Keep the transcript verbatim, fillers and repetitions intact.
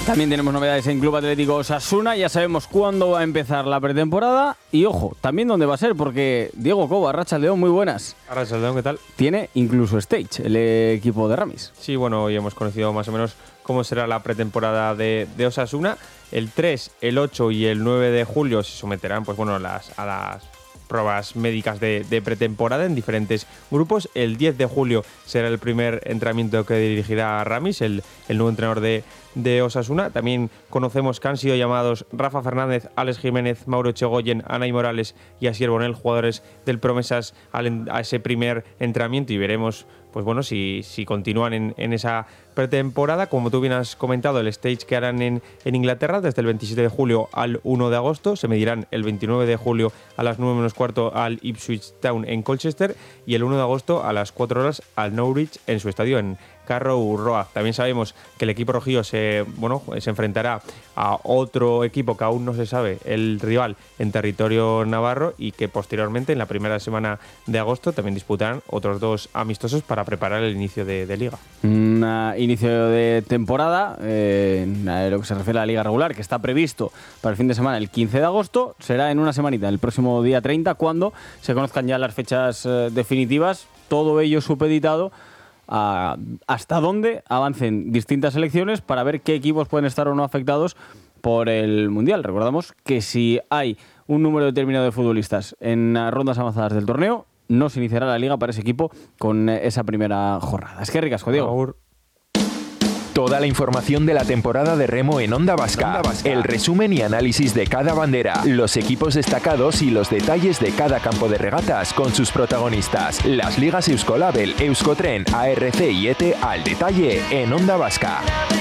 También tenemos novedades en Club Atlético Osasuna. Ya sabemos cuándo va a empezar la pretemporada. Y ojo, también dónde va a ser, porque Diego Cobo, Arratsaldeón, muy buenas. Arratsaldeón, ¿qué tal? Tiene incluso stage el equipo de Ramis. Sí, bueno, hoy hemos conocido más o menos cómo será la pretemporada de, de Osasuna. El tres, el ocho y el nueve de julio se someterán pues, bueno, las, a las pruebas médicas de, de pretemporada en diferentes grupos. El diez de julio será el primer entrenamiento que dirigirá Ramis, el, el nuevo entrenador de, de Osasuna. También conocemos que han sido llamados Rafa Fernández, Alex Jiménez, Mauro Echegoyen, Anay Morales y Asier Bonel, jugadores del Promesas, al, a ese primer entrenamiento, y veremos pues bueno, si, si continúan en, en esa pretemporada. Como tú bien has comentado, el stage que harán en, en Inglaterra desde el veintisiete de julio al uno de agosto. Se medirán el veintinueve de julio a las nueve menos cuarto al Ipswich Town en Colchester y el uno de agosto a las cuatro horas al Norwich en su estadio en Carrow Road. También sabemos que el equipo rojillo se, bueno, se enfrentará a otro equipo que aún no se sabe el rival en territorio navarro, y que posteriormente en la primera semana de agosto también disputarán otros dos amistosos para preparar el inicio de, de liga. Un uh, inicio de temporada eh, en lo que se refiere a la liga regular, que está previsto para el fin de semana el quince de agosto, será en una semanita, el próximo día treinta, cuando se conozcan ya las fechas eh, definitivas, todo ello supeditado a hasta dónde avancen distintas selecciones para ver qué equipos pueden estar o no afectados por el Mundial. Recordamos que si hay un número determinado de futbolistas en rondas avanzadas del torneo, no se iniciará la liga para ese equipo con esa primera jornada. Es que ricasco, Diego. Agur. Toda la información de la temporada de remo en Onda Vasca. Onda Vasca. El resumen y análisis de cada bandera, los equipos destacados y los detalles de cada campo de regatas con sus protagonistas. Las ligas Euskolabel, Euskotren, A R C y E T E al detalle en Onda Vasca.